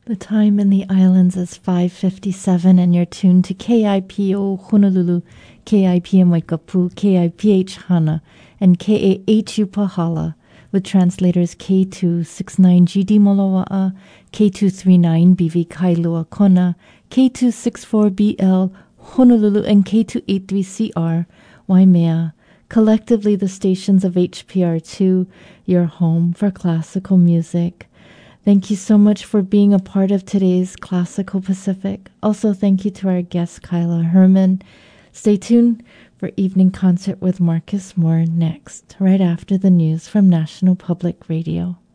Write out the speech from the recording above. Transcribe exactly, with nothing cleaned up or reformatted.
The time in the islands is five fifty-seven, and you're tuned to K I P O Honolulu, K I P M Waikapu, K I P H Hana, and K A H U Pahala, with translators K two sixty-nine G D Moloa'a, K two thirty-nine B V Kailua Kona, K two sixty-four B L Honolulu, and K two eighty-three C R Waimea, collectively the stations of H P R two, your home for classical music. Thank you so much for being a part of today's Classical Pacific. Also, thank you to our guest, Kyla Herman. Stay tuned for Evening Concert with Marcus Moore next, right after the news from National Public Radio.